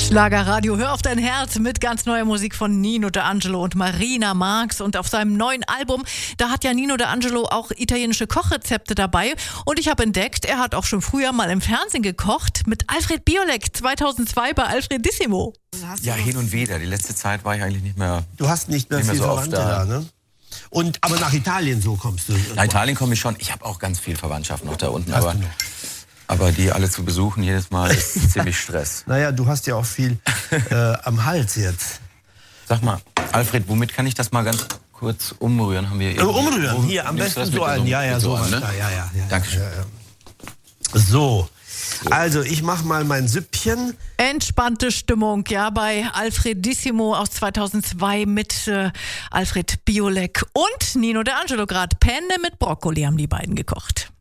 Schlagerradio, hör auf dein Herz mit ganz neuer Musik von Nino D'Angelo und Marina Marx. Und auf seinem neuen Album, da hat ja Nino D'Angelo auch italienische Kochrezepte dabei. Und ich habe entdeckt, er hat auch schon früher mal im Fernsehen gekocht mit Alfred Biolek 2002 bei Alfredissimo. Ja, hin und wieder. Die letzte Zeit war ich eigentlich nicht mehr. Du hast nicht mehr viel so Verwandte da, ne? Aber nach Italien so kommst du? Nach Italien komme ich schon. Ich habe auch ganz viel Verwandtschaft noch da unten. Hast du noch? Aber die alle zu besuchen jedes Mal ist ziemlich Stress. Naja, du hast ja auch viel am Hals jetzt. Sag mal, Alfred, womit kann ich das mal ganz kurz umrühren? Haben wir umrühren, hier am besten so einen. Ja, sowas da. Ja. Dankeschön. Ja. So, also ich mache mal mein Süppchen. Entspannte Stimmung, ja, bei Alfredissimo aus 2002 mit Alfred Biolek und Nino D'Angelo gerade. Penne mit Brokkoli haben die beiden gekocht.